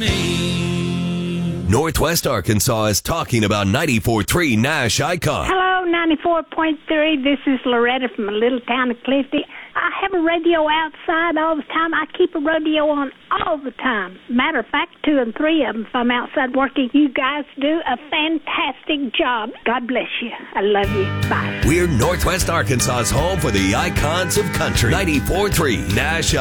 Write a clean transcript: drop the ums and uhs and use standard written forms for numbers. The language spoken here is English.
me. Northwest Arkansas is talking about 94.3 Nash Icon. Hello, 94.3. This is Loretta from the little town of Clifty. I have a radio outside all the time. I keep a radio on all the time. Matter of fact, 2 and 3 of them if I'm outside working. You guys do a fantastic job. God bless you. I love you. Bye. We're Northwest Arkansas's home for the icons of country. 94.3 Nash